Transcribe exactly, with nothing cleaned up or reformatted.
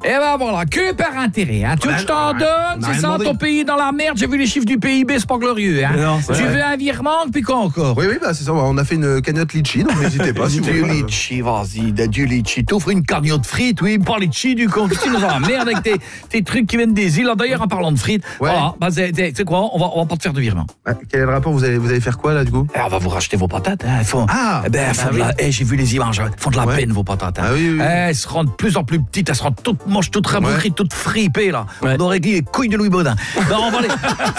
Et ben voilà, que par intérêt. Hein. Tu veux que je t'en donne? C'est ça, demandé. ton pays dans la merde. J'ai vu les chiffres du P I B, c'est pas glorieux. Hein. Non, c'est tu vrai. veux un virement, puis quoi encore? Oui, oui, bah c'est ça. On a fait une cagnotte litchi, donc n'hésitez pas. si vous Du voulez. litchi, vas-y, de- du litchi. T'offres une cagnotte frites, oui, pas litchi du con. Qu'est-ce que tu nous en merde avec tes, tes trucs qui viennent des îles. D'ailleurs, en parlant de frites, Ouais. voilà, bah, c'est c'est- c'est quoi? On va, on va pas te faire de virement. Ah, quel est le rapport? Vous allez, vous allez faire quoi là, du coup? Eh, on va vous racheter vos patates. Hein. Elles font, Ah, eh ben, elles font bah de la, oui. eh, j'ai vu les images. Elles font de la Ouais. peine, vos patates. Hein. Ah oui, oui, oui. Eh, elles se rendent de plus en plus petites. Elles se rendent toutes moches, toutes rabougries, toutes fripées, là. Ouais. On aurait dit les couilles de Louis Baudin. Non, on va aller.